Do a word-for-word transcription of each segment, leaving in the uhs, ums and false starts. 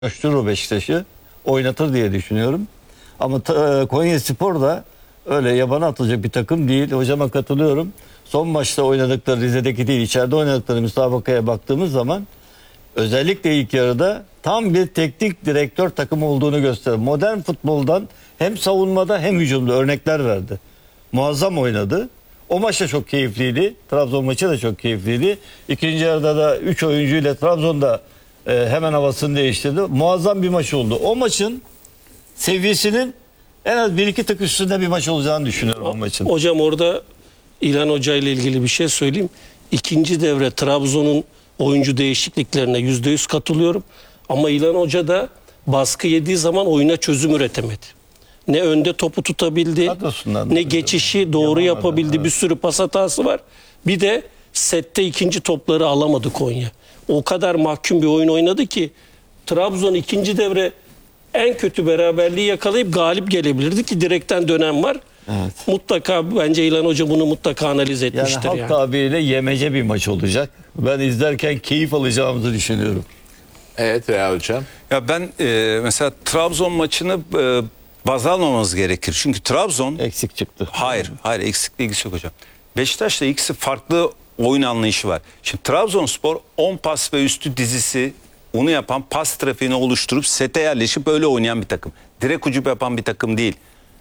Coşturur Beşiktaş'ı, oynatır diye düşünüyorum. Ama ta- Konyaspor da öyle yabana atılacak bir takım değil. Hocama katılıyorum. Son maçta oynadıkları, Rize'deki değil, içeride oynadıkları müsabakaya baktığımız zaman özellikle ilk yarıda tam bir teknik direktör takımı olduğunu gösterir. Modern futboldan hem savunmada hem hücumda örnekler verdi. Muazzam oynadı. O maç da çok keyifliydi. Trabzon maçı da çok keyifliydi. İkinci yarıda da üç oyuncuyla Trabzon'da e, hemen havasını değiştirdi. Muazzam bir maç oldu. O maçın seviyesinin en az bir iki tık üstünde bir maç olacağını düşünüyorum o maçın. Hocam orada İlhan Hoca ile ilgili bir şey söyleyeyim. İkinci devre Trabzon'un oyuncu değişikliklerine yüzde yüz katılıyorum. Ama İlhan Hoca da baskı yediği zaman oyuna çözüm üretemedi. Ne önde topu tutabildi, Kadrosundan ne geçişi doğru yapabildi. Evet. Bir sürü pas hatası var. Bir de sette ikinci topları alamadı Konya. O kadar mahkum bir oyun oynadı ki Trabzon ikinci devre en kötü beraberliği yakalayıp galip gelebilirdi ki direkten dönem var. Evet. Mutlaka bence İlhan Hoca bunu mutlaka analiz etmiştir. Yani halk yani. tabiriyle yemece bir maç olacak. Ben izlerken keyif alacağımızı düşünüyorum. Evet Real Hocam. Ya ben e, mesela Trabzon maçını e, baz almamamız gerekir. Çünkü Trabzon... Eksik çıktı. Hayır, hayır eksikle ilgisi yok hocam. Beşiktaş'la ikisi farklı oyun anlayışı var. Şimdi Trabzonspor on pas ve üstü dizisi onu yapan, pas trafiğini oluşturup sete yerleşip öyle oynayan bir takım. Direkt ucup yapan bir takım değil.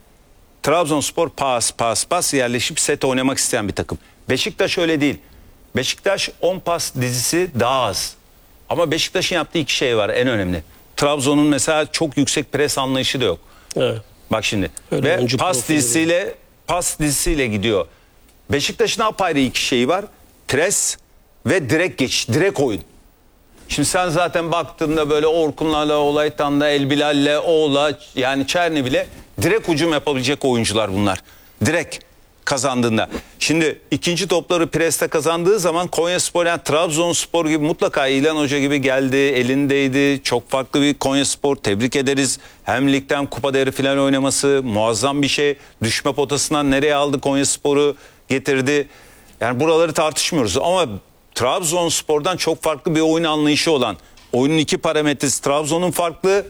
Trabzonspor pas pas pas yerleşip set oynamak isteyen bir takım. Beşiktaş öyle değil. Beşiktaş on pas dizisi daha az. Ama Beşiktaş'ın yaptığı iki şey var en önemli. Trabzon'un mesela çok yüksek pres anlayışı da yok. Evet. Bak şimdi. Öyle Ve pas dizisiyle pas dizisiyle gidiyor. Beşiktaş'ın apayrı iki şeyi var. Pres ve direkt geç, direkt oyun. Şimdi sen zaten baktığında böyle Orkunlarla, Olaytan'la, Elbilal'le, Oğla yani Çerni bile direkt hücum yapabilecek oyuncular bunlar. Direkt kazandığında. Şimdi ikinci topları preste kazandığı zaman Konyaspor yani Trabzonspor gibi mutlaka İlhan Hoca gibi geldi, elindeydi. Çok farklı bir Konyaspor, tebrik ederiz. Hem ligden kupa değeri falan oynaması muazzam bir şey. Düşme potasından nereye aldı Konyaspor'u getirdi. Yani buraları tartışmıyoruz ama Trabzonspor'dan çok farklı bir oyun anlayışı olan, oyunun iki parametresi Trabzon'un farklı,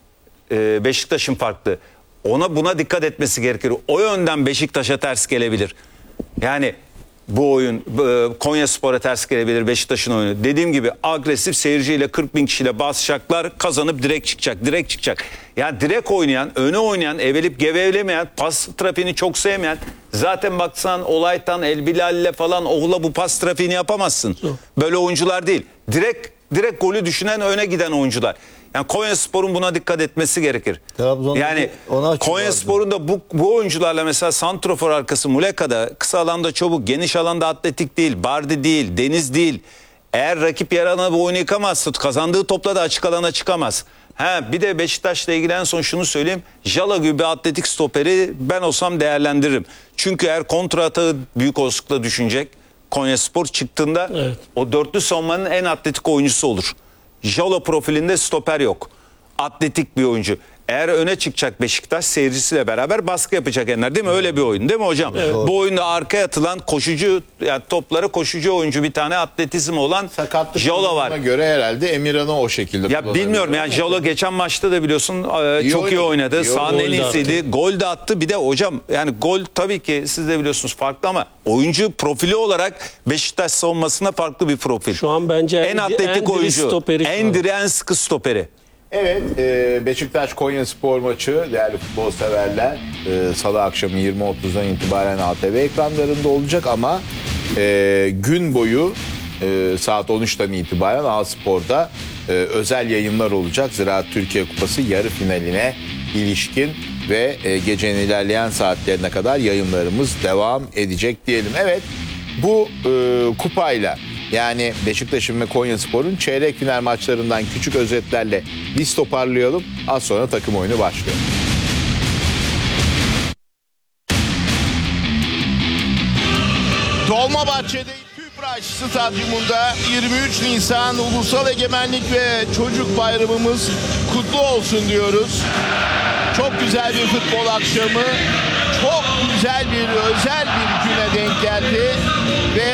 Beşiktaş'ın farklı. Ona buna dikkat etmesi gerekir. O yönden Beşiktaş'a ters gelebilir. Yani bu oyun Konyaspor'a ters gelebilir Beşiktaş'ın oyunu. Dediğim gibi agresif seyirciyle kırk bin kişiyle basacaklar, kazanıp direkt çıkacak, direkt çıkacak. Yani direkt oynayan, öne oynayan, evelip gevelemeyen, pas trafiğini çok sevmeyen, zaten baksan Olaytan, Elbilal'le falan Oğla bu pas trafiğini yapamazsın. Böyle oyuncular değil. Direkt direkt golü düşünen, öne giden oyuncular. Yani Konyaspor'un buna dikkat etmesi gerekir. Trabzon'da yani Konyaspor'un da bu, bu oyuncularla mesela santrofor arkası Muleka'da kısa alanda çabuk, geniş alanda atletik değil, Bardi değil, Deniz değil. Eğer rakip yer alana bu oyunu yıkamazsa kazandığı topla da açık alana çıkamaz. Ha, bir de Beşiktaş'la ilgili en son şunu söyleyeyim. Jala gibi bir atletik stoperi ben olsam değerlendiririm. Çünkü eğer kontra atağı büyük olasılıkla düşünecek. Konyaspor çıktığında evet, o dörtlü savunmanın en atletik oyuncusu olur. Jalo profilinde stoper yok. Atletik bir oyuncu. Eğer öne çıkacak Beşiktaş seyircisiyle beraber baskı yapacak Enler değil mi? Öyle bir oyun değil mi hocam? Evet. Bu oyunda arkaya atılan koşucu yani topları koşucu oyuncu bir tane atletizmi olan Jalo var. Göre herhalde Emirhan'ı o şekilde. Ya bilmiyorum yani Jalo geçen maçta da biliyorsun iyi çok oynadı. iyi oynadı. Sahanın en iyisiydi. Gol de attı. Bir de hocam yani gol tabii ki siz de biliyorsunuz farklı ama oyuncu profili olarak Beşiktaş savunmasında farklı bir profil. Şu an bence en, en atletik en oyuncu. En diri en sıkı stoperi. Evet, e, Beşiktaş-Konyaspor maçı değerli futbol severler e, Salı akşamı yirmi otuzdan itibaren A T V ekranlarında olacak ama e, gün boyu e, saat on üçten itibaren A Spor'da e, özel yayınlar olacak. Ziraat Türkiye Kupası yarı finaline ilişkin ve e, gecenin ilerleyen saatlerine kadar yayınlarımız devam edecek diyelim. Evet, bu e, kupayla yani Beşiktaş'ın ve Konyaspor'un çeyrek final maçlarından küçük özetlerle biz toparlayalım. Az sonra takım oyunu başlıyor. Dolmabahçe'de Tüpraş Stadyumunda yirmi üç Nisan Ulusal Egemenlik ve Çocuk Bayramımız kutlu olsun diyoruz. Çok güzel bir futbol akşamı, çok güzel bir özel bir güne denk geldi ve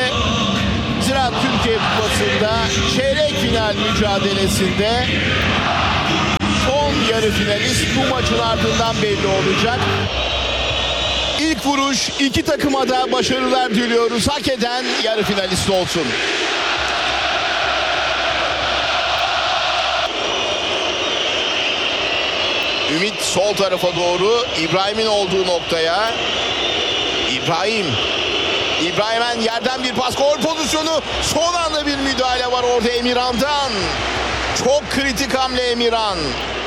Ziraat Türkiye Kupası'nda çeyrek final mücadelesinde yarı finalist bu maçın ardından belli olacak. İlk vuruş iki takıma da başarılar diliyoruz. Hak eden yarı finalist olsun. Ümit sol tarafa doğru İbrahim'in olduğu noktaya. İbrahim. İbrahim'en yerden bir pas, gol pozisyonu. Son anda bir müdahale var orada Emirhan'dan. Çok kritik hamle Emirhan.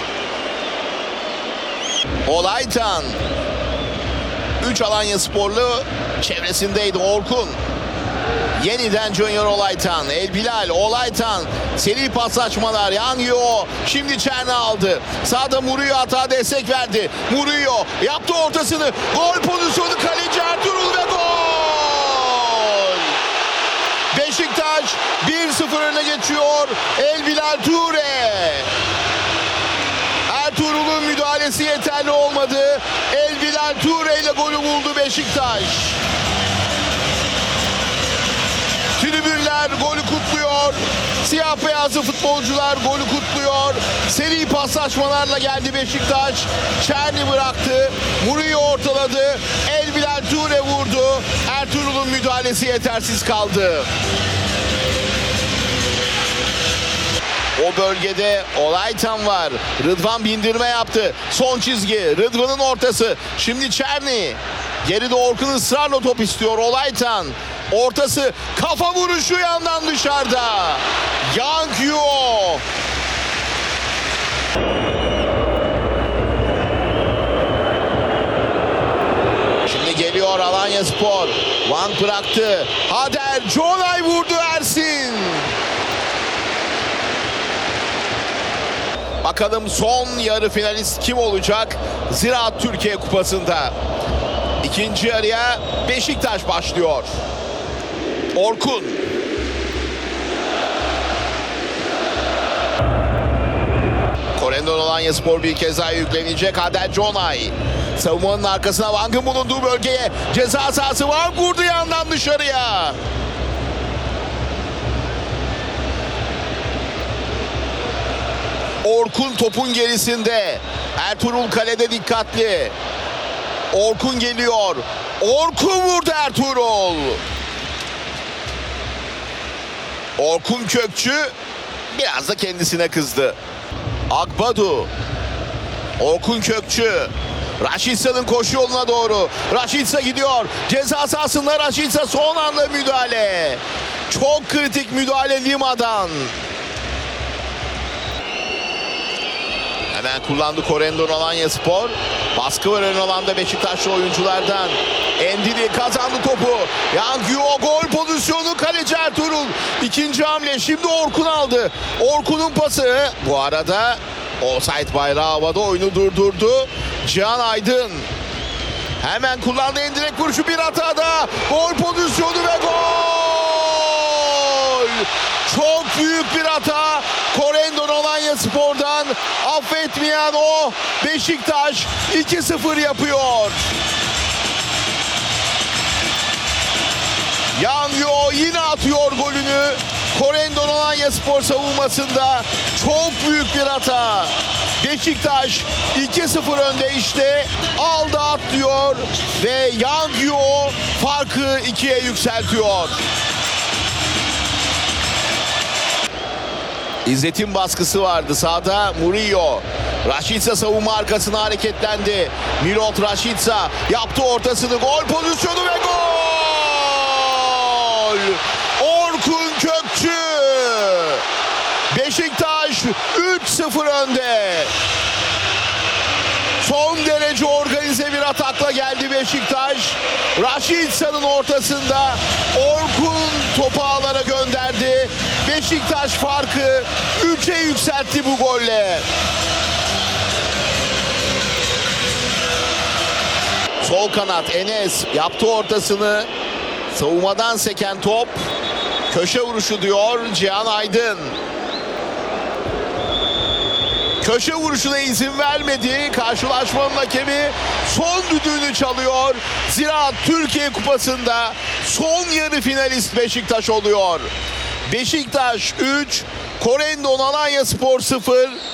Olaytan. üç Alanyasporlu çevresindeydi Orkun. Yeniden Junior Olaytan. El Bilal, Olaytan. Seri paslaşmalar. Yangyo. Şimdi Çerni aldı. Sağda Murillo hata destek verdi. Murillo yaptı ortasını. Gol pozisyonu, kaleci Ertuğrul ve gol. Beşiktaş bir sıfır öne geçiyor. El Bilal Ture. Ertuğrul'un müdahalesi yeterli olmadı. El Bilal Ture ile golü buldu Beşiktaş. Tribünler golü kutluyor. Siyah beyazlı futbolcular golü kutluyor. Seri paslaşmalarla geldi Beşiktaş. Çerni bıraktı. Murillo ortaladı. El Bilal Ture vurdu. Ertuğrul'un müdahalesi yetersiz kaldı. O bölgede Olaytan var. Rıdvan bindirme yaptı. Son çizgi. Rıdvan'ın ortası. Şimdi Çerni. Geride Orkun ısrarla top istiyor. Olaytan. Ortası. Kafa vuruşu yandan dışarıda. Yang Yuo. Şimdi geliyor Alanyaspor. Van bıraktı. Hader. Jonay vurdu Ersin. Bakalım son yarı finalist kim olacak Ziraat Türkiye Kupası'nda? İkinci yarıya Beşiktaş başlıyor. Orkun. Korendon Alanyaspor bir kez daha yüklenecek. Hader Jonay. Savunmanın arkasına Vang'ın bulunduğu bölgeye ceza sahası var. Vurdu yandan dışarıya. Orkun topun gerisinde. Ertuğrul kalede dikkatli. Orkun geliyor. Orkun vurdu Ertuğrul. Orkun Kökçü biraz da kendisine kızdı. Akbadu. Orkun Kökçü. Raşitsa'nın koşu yoluna doğru. Raşitsa gidiyor. Ceza sahasında Raşitsa son anda müdahale. Çok kritik müdahale Lima'dan. Hemen kullandı Korendon Alanyaspor. Baskı var ön alanda Beşiktaşlı oyunculardan. Endili kazandı topu. Yangyo gol pozisyonu, kaleci Ertuğrul. İkinci hamle, şimdi Orkun aldı. Orkun'un pası. Bu arada offside bayrağı havada, oyunu durdurdu Cihan Aydın. Hemen kullandı endirek vuruşu, bir hata daha. Gol pozisyonu ve gol. Çok büyük bir hata. Korendon Alanyaspor'dan affetmeyen o Beşiktaş iki sıfır yapıyor. Yangyo yine atıyor golünü. Korendon Alanyaspor savunmasında çok büyük bir hata. Beşiktaş iki sıfır önde işte. Aldı atlıyor ve Yangyo farkı ikiye yükseltiyor. İzzet'in baskısı vardı sağda. Murillo. Raşitsa savunma arkasına hareketlendi. Milot Raşitsa yaptı ortasını. Gol pozisyonu ve gol! Orkun Kökçü. Beşiktaş üç sıfır önde. Son derece organize bir atakla geldi Beşiktaş. Raşitsa'nın ortasında Orkun topu ağlara gönderdi. Beşiktaş farkı üçe yükseltti bu golle. Sol kanat Enes yaptı ortasını. Savunmadan seken top. Köşe vuruşu diyor Cihan Aydın. Köşe vuruşuna izin vermedi. Karşılaşmanın hakemi son düdüğünü çalıyor. Ziraat Türkiye Kupası'nda son yarı finalist Beşiktaş oluyor. Beşiktaş üç, Korendon Alanyaspor sıfır.